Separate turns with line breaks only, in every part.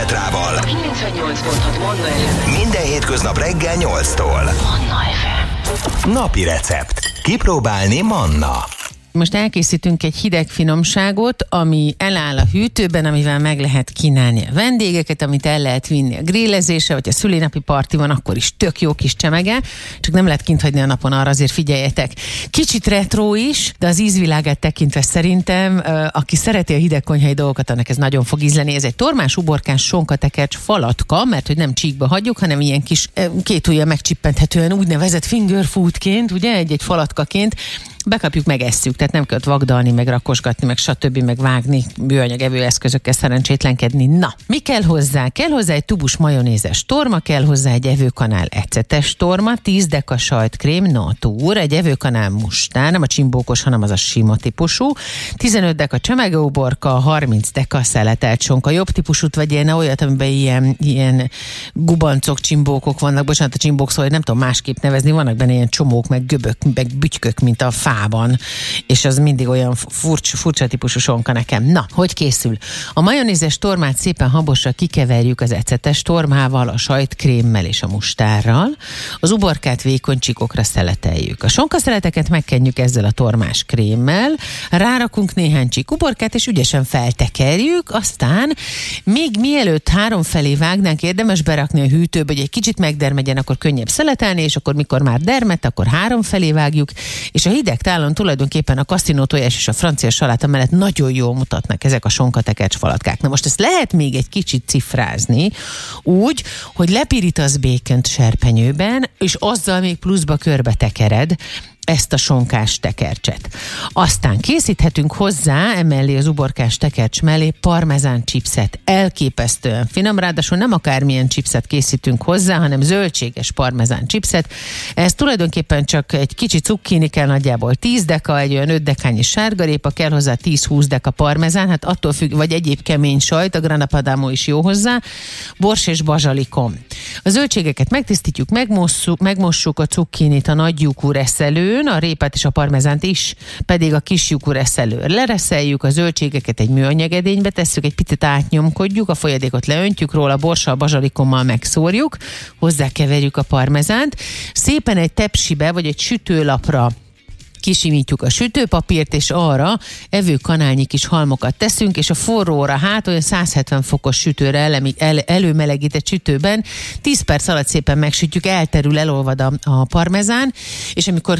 Petrával.
98.6 Manna FM.
Minden hétköznap reggel 8-tól.
Manna FM.
Napi recept. Kipróbálni Manna.
Most elkészítünk egy hideg finomságot, ami eláll a hűtőben, amivel meg lehet kínálni a vendégeket, amit el lehet vinni a grillezésre, vagy a szülinapi parti van, akkor is tök jó kis csemege, csak nem lehet kint hagyni a napon, arra azért figyeljetek. Kicsit retro is, de az ízvilágát tekintve szerintem, aki szereti a hidegkonyhai dolgokat, annak ez nagyon fog ízleni. Ez egy tormás, uborkás, sonkatekercs falatka, mert hogy nem csíkba hagyjuk, hanem ilyen kis két ujjal megcsippenthetően úgynevezett finger foodként, ugye, egy falatkaként. Bekapjuk, megesszük, tehát nem kell vagdalni, meg rakosgatni, meg stb., meg vágni, műanyag evőeszközökkel szerencsétlenkedni. Na, mi kell hozzá? Kell hozzá egy tubus majonézes torma, kell hozzá egy evőkanál ecetes torma, 10 deka sajtkrém, natúr, egy evőkanál mustár, nem a csimbókos, hanem az a sima típusú, 15 deka csemegeuborka, 30 deka szeletelt sonka. Jobb típusút vegyél, ne olyat, amiben ilyen gubancok, csimbókok vannak, bocsánat, a csimbók szóval nem tudom másképp nevezni, vannak benne ilyen csomók, meg göbök, meg bütykök, mint a fában, és az mindig olyan furcsa típusú sonka nekem. Na, hogy készül? A majonézes tormát szépen habosra kikeverjük az ecetes tormával, a sajtkrémmel és a mustárral. Az uborkát vékony csíkokra szeleteljük. A sonkaszeleteket megkenjük ezzel a tormás krémmel, rárakunk néhány csík uborkát, és ügyesen feltekerjük, aztán még mielőtt háromfelé vágnánk, érdemes berakni a hűtőbe, hogy egy kicsit megdermedjen, akkor könnyebb szeletelni, és akkor mikor már dermet, akkor háromfelé vágjuk, és a hideg tálon tulajdonképpen a kasztinó tojás és a francia saláta mellett nagyon jól mutatnak ezek a sonkatekercs falatkák. Na most ezt lehet még egy kicsit cifrázni, úgy, hogy lepirítasz békent serpenyőben, és azzal még pluszba körbe tekered ezt a sonkás tekercset. Aztán készíthetünk hozzá, emellé az uborkás tekercs mellé parmezán chipset. Elképesztően finom, ráadásul nem akármilyen chipset készítünk hozzá, hanem zöldséges parmezán chipset. Ez tulajdonképpen csak egy kicsi cukkini kell, nagyjából 10 deka, egy olyan 5 dekányi sárgarépa, kell hozzá 10-20 deka parmezán, hát attól függ, vagy egyéb kemény sajt, a grana padano is jó hozzá, bors és bazsalikom. A zöldségeket megtisztítjuk, megmossuk a cukkinit a nagy lyukú reszelőn, a répát és a parmezánt is, pedig a kis lyukú reszelőn. Lereszeljük a zöldségeket egy műanyag edénybe, tesszük, egy picit átnyomkodjuk, a folyadékot leöntjük róla, borssal, bazsalikommal megszórjuk, hozzákeverjük a parmezánt, szépen egy tepsibe vagy egy sütőlapra kisimítjuk a sütőpapírt, és arra evőkanálnyi kis halmokat teszünk, és a forróra, hát olyan 170 fokos sütőre előmelegített sütőben 10 perc alatt szépen megsütjük, elterül, elolvad a parmezán, és amikor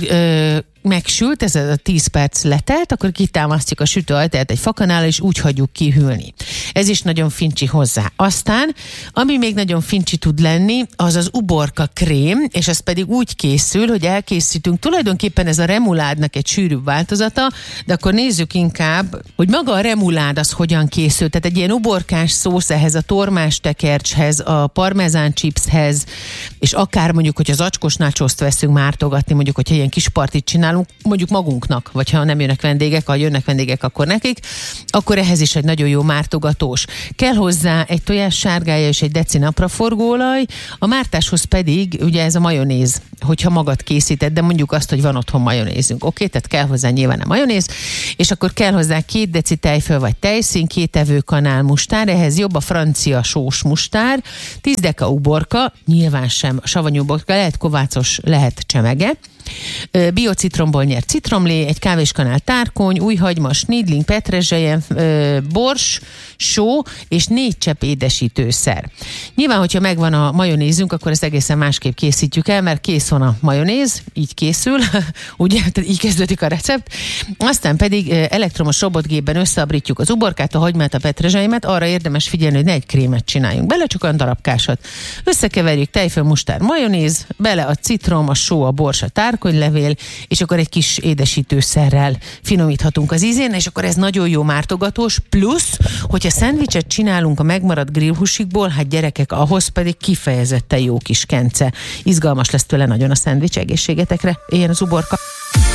megsült, ez a 10 perc letelt, akkor kitámasztjuk a sütőajtaját egy fakanállal, és úgy hagyjuk kihűlni. Ez is nagyon fincsi hozzá. Aztán, ami még nagyon fincsi tud lenni, az az uborka krém, és ez pedig úgy készül, hogy elkészítünk, tulajdonképpen ez a remuládnak egy sűrűbb változata, de akkor nézzük inkább, hogy maga a remulád az hogyan készül. Tehát egy ilyen uborkás szósz ehhez a tormás tekercshez, a parmezán chipshez, és akár mondjuk, hogy az acskos nachoszt veszünk mártogatni, mondjuk, hogyha ilyen kis partit csinálunk, mondjuk magunknak, vagy ha nem jönnek vendégek, ha jönnek vendégek, akkor nekik, akkor ehhez is egy nagyon jó mártogatós. Kell hozzá egy tojás sárgája és egy deci napraforgóolaj, a mártáshoz pedig ugye ez a majonéz, hogyha magad készíted, de mondjuk azt, hogy van otthon majonézünk, oké? Tehát kell hozzá nyilván a majonéz, és akkor kell hozzá 2 deci tejföl vagy tejszín, 2 evőkanál mustár, ehhez jobb a francia sós mustár, 10 deka uborka, nyilván sem savanyú uborka, lehet kovácos, lehet csemege, biocitromból nyert citromlé, egy kávéskanál tárkony, újhagyma, snidling, petrezselyen, bors, só és 4 csepp édesítőszer. Nyilván, hogyha megvan a majonézünk, akkor ezt egészen másképp készítjük el, mert kész van a majonéz, így készül, ugye, így kezdődik a recept. Aztán pedig elektromos robotgépben összeabrítjuk az uborkát, a hagymát, a petrezselyemet, arra érdemes figyelni, hogy ne egy krémet csináljunk bele, csak olyan darabkásat. Összekeverjük tejföl, mustár, majonéz, bele a citrom, a só, a bors, a tárkonylevél, és akkor egy kis édesítőszerrel finomíthatunk az ízén, és akkor ez nagyon jó mártogatós, plusz, hogyha szendvicset csinálunk a megmaradt grillhúsikból, hát gyerekek, ahhoz pedig kifejezetten jó kis kence. Izgalmas lesz tőle nagyon a szendvics, egészségetekre, ilyen az uborka.